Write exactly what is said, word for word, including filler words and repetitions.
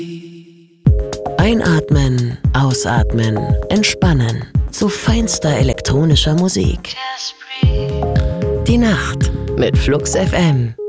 Einatmen, ausatmen, entspannen zu feinster elektronischer Musik. Die Nacht mit Flux F M.